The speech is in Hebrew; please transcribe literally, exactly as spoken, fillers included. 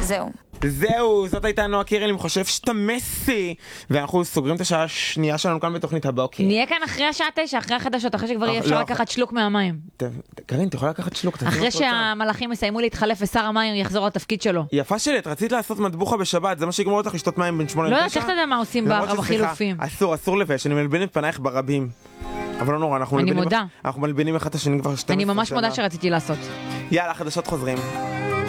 זהו. זהו, זאת הייתה נועה קירל, אני חושב שאתה מסי. ואנחנו סוגרים את השעה השנייה שלנו כאן בתוכנית הבוקר. נהיה כאן אחרי השעה תשע, אחרי החדשות, אחרי שכבר יהיה אפשר לקחת שלוק מהמים. קרין, אתה יכולה לקחת שלוק. אחרי שהמלאכים מסיימו להתחלף ושר המים יחזור לתפקיד שלו. יפה שלי, את רצית לעשות מטבוחה בשבת, זה מה שיגמור אותך לשתות מים בין שמונה לתשע? לא, איך אתה יודע מה עושים בחילופים? אסור, אסור לבש, אני מלבין את פנייך ברבים. אבל לא נורא, אנחנו אני מלבינים, מודה. אנחנו מלבינים אחד את השני כבר שתים עשרה שנה. אני ממש מודה שרציתי לעשות. יאללה, חדשות חוזרים.